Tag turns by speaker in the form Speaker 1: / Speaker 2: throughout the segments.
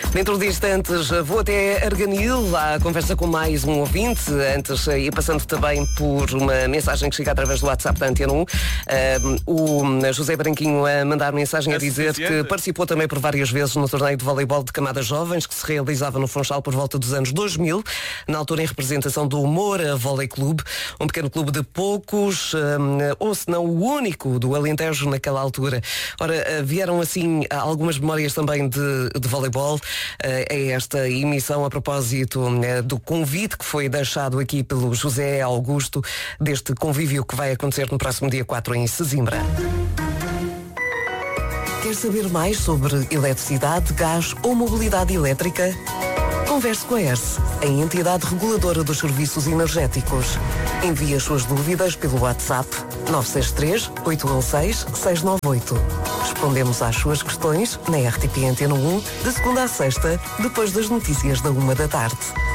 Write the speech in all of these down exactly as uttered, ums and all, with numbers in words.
Speaker 1: Dentro de instantes vou até Arganil, à conversa com mais um ouvinte, antes e passando também por uma mensagem que chega através do WhatsApp da Antena um. Uh, o José Branquinho a mandar mensagem a dizer que participou também por várias vezes no torneio de voleibol de camadas jovens que se realizava no Funchal por volta dos anos dois mil, na altura em representação do Moura Volley Clube, um pequeno clube de poucos, um, ou se não o único do Alentejo naquela altura. Ora, vieram assim algumas memórias também de, de voleibol. É esta emissão a propósito do convite que foi deixado aqui pelo José Augusto deste convívio que vai acontecer no próximo dia quatro em Sesimbra. Quer saber mais sobre eletricidade, gás ou mobilidade elétrica? Converse com a E R S, a entidade reguladora dos serviços energéticos. Envie as suas dúvidas pelo WhatsApp nove seis três, oito um seis, seis nove oito. Respondemos às suas questões na R T P Antena um, de segunda a sexta, depois das notícias da uma da tarde.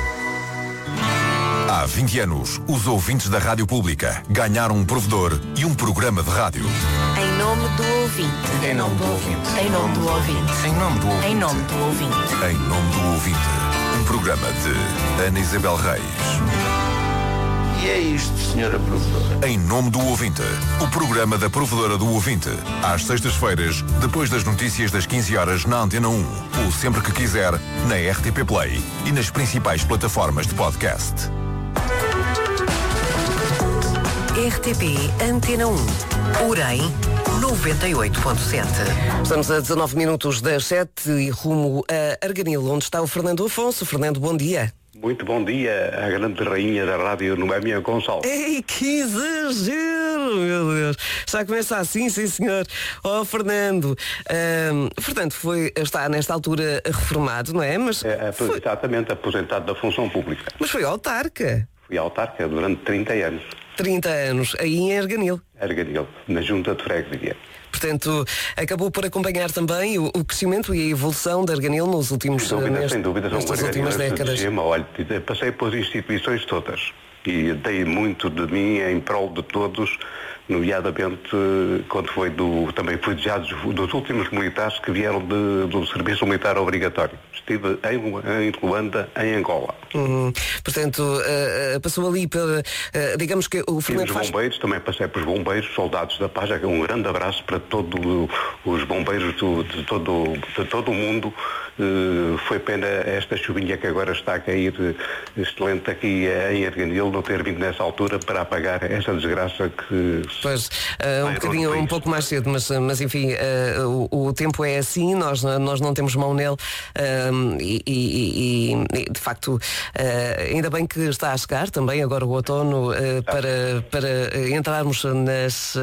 Speaker 2: Há vinte anos, os ouvintes da Rádio Pública ganharam um provedor e um programa de rádio.
Speaker 3: Em nome do ouvinte.
Speaker 2: Em nome do ouvinte.
Speaker 3: Em nome do ouvinte.
Speaker 2: Em nome do ouvinte.
Speaker 3: Em nome do ouvinte.
Speaker 2: Em nome do ouvinte. Um programa de Ana Isabel Reis.
Speaker 4: E é isto, senhora provedora.
Speaker 2: Em nome do ouvinte, o programa da provedora do ouvinte. Às sextas-feiras, depois das notícias das quinze horas na Antena um. Ou sempre que quiser, na R T P Play e nas principais plataformas de podcast.
Speaker 3: R T P Antena um. Orem noventa e oito ponto sete.
Speaker 1: Estamos a dezanove minutos das sete e rumo a Arganil, onde está o Fernando Afonso. Fernando, bom dia.
Speaker 5: Muito bom dia, a grande rainha da rádio Noémia Gonçalves.
Speaker 1: Ei, que exagero, meu Deus. Já começa assim, sim senhor. Oh, Fernando. Um, Fernando foi, está nesta altura reformado, não é? Mas
Speaker 5: é,
Speaker 1: foi...
Speaker 5: Exatamente, aposentado da função pública.
Speaker 1: Mas foi autarca.
Speaker 5: Fui autarca durante trinta anos.
Speaker 1: trinta anos, aí em Arganil.
Speaker 5: Arganil, na Junta de Freguesia.
Speaker 1: Portanto, acabou por acompanhar também o, o crescimento e a evolução da Arganil nos últimos
Speaker 5: sem dúvida,
Speaker 1: neste,
Speaker 5: sem dúvida,
Speaker 1: nestas últimas décadas.
Speaker 5: De olha, passei pelas instituições todas e dei muito de mim em prol de todos, nomeadamente quando foi do, também fui já dos, dos últimos militares que vieram de, do serviço militar obrigatório. Estive em, em Luanda, em Angola.
Speaker 1: Uhum. Portanto, uh, uh, passou ali pela, uh, digamos que o Fernando
Speaker 5: e os
Speaker 1: faz...
Speaker 5: bombeiros, também passei pelos bombeiros, soldados da paz. Um grande abraço para todos os bombeiros do, de, todo, de todo o mundo. Uh, foi pena esta chuvinha que agora está a cair excelente aqui em Arganil não ter vindo nessa altura para apagar esta desgraça que...
Speaker 1: Pois, uh, um bocadinho, um pouco mais cedo, mas, mas enfim, uh, o, o tempo é assim, nós, nós não temos mão nele uh, e, e, e, de facto, uh, ainda bem que está a chegar também agora o outono uh, para, para entrarmos nas, uh,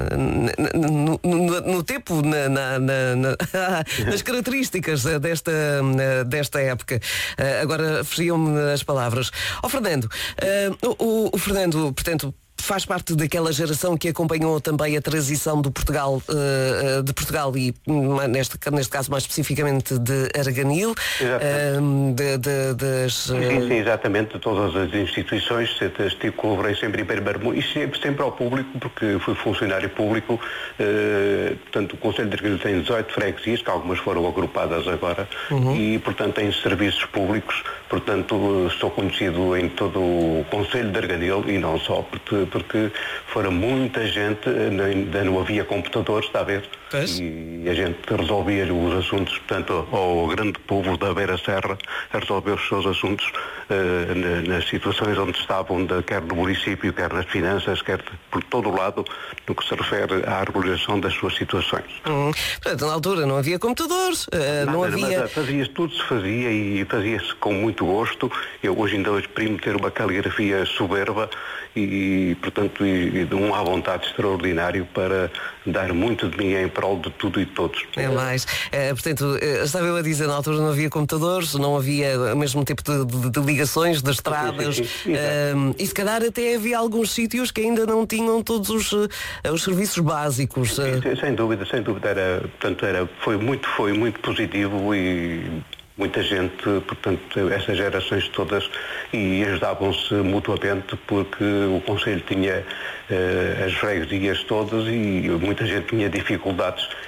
Speaker 1: no, no, no tempo, na, na, na, na, nas características desta, desta época. Uh, agora fugiam-me as palavras. Ó oh, Fernando, uh, o, o Fernando, portanto, faz parte daquela geração que acompanhou também a transição do Portugal, uh, de Portugal e neste, neste caso mais especificamente de Arganil. Uh, de, de, das, uh...
Speaker 5: sim, sim, exatamente, de todas as instituições, estive, colaborei sempre em primeiro e sempre, sempre ao público, porque fui funcionário público, uh, portanto o Conselho de Arganil tem dezoito freguesias, que algumas foram agrupadas agora, uhum. e portanto tem serviços públicos, portanto sou conhecido em todo o Conselho de Arganil e não só, porque porque fora muita gente, ainda não havia computadores, está a ver?
Speaker 1: Pois.
Speaker 5: E a gente resolvia os assuntos, portanto, ao grande povo da Beira Serra, a resolver os seus assuntos uh, nas situações onde estavam, de, quer no município, quer nas finanças, quer por todo o lado, no que se refere à regulação das suas situações.
Speaker 1: Hum. Portanto, na altura não havia computadores, uh,
Speaker 5: Nada,
Speaker 1: não havia...
Speaker 5: Mas fazia tudo, se fazia e fazia-se com muito gosto. Eu hoje ainda exprimo ter uma caligrafia soberba e, portanto, e, e de um à vontade extraordinário para dar muito de mim em prol de tudo e de todos.
Speaker 1: É mais. É, portanto, estava eu a dizer, na altura não havia computadores, não havia o mesmo tipo de, de, de ligações, de estradas, sim, sim, sim. Um, e se calhar até havia alguns sítios que ainda não tinham todos os, os serviços básicos.
Speaker 5: Sim, sim, sem dúvida, sem dúvida. Era, portanto, era, foi, muito, foi muito positivo e muita gente, portanto, essas gerações todas, e ajudavam-se mutuamente porque o Conselho tinha uh, as freguesias todas e muita gente tinha dificuldades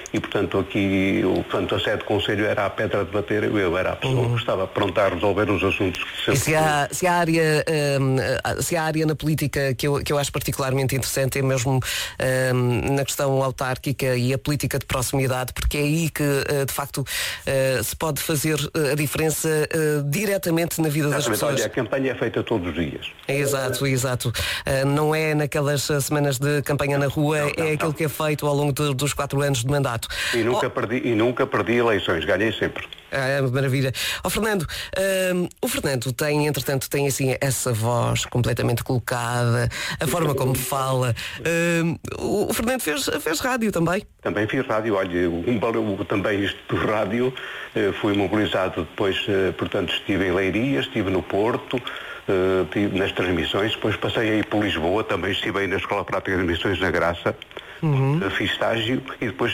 Speaker 5: e, portanto, aqui o, portanto, a sede do Conselho era a pedra de bater, eu era a pessoa uhum. que estava pronta a resolver os assuntos que sempre...
Speaker 1: E se há, se há área, um, se há área na política que eu, que eu acho particularmente interessante é mesmo um, na questão autárquica e a política de proximidade, porque é aí que, uh, de facto, uh, se pode fazer a diferença uh, diretamente na vida das pessoas.
Speaker 5: Olha, a campanha é feita todos os dias.
Speaker 1: É, exato, exato. Uh, não é naquelas semanas de campanha na rua, não, não, é aquilo não. que é feito ao longo de, dos quatro anos de mandato.
Speaker 5: E nunca, oh. perdi, e nunca perdi eleições, ganhei sempre.
Speaker 1: Ah, maravilha. Ó oh, Fernando, uh, o Fernando tem, entretanto, tem assim essa voz completamente colocada, a forma como fala. Uh, o, o Fernando fez, fez rádio também?
Speaker 5: Também fiz rádio, olha, um, também isto do rádio, uh, fui mobilizado depois, uh, portanto, estive em Leiria, estive no Porto, uh, estive nas transmissões, depois passei aí por Lisboa, também estive aí na Escola Prática de Transmissões na Graça. Uhum. Fiz estágio e depois